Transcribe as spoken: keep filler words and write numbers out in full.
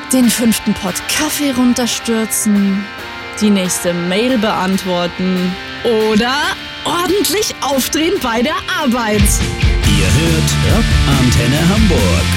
den fünften Pott Kaffee runterstürzen, die nächste Mail beantworten oder ordentlich aufdrehen bei der Arbeit. Ihr hört Rock Antenne Hamburg.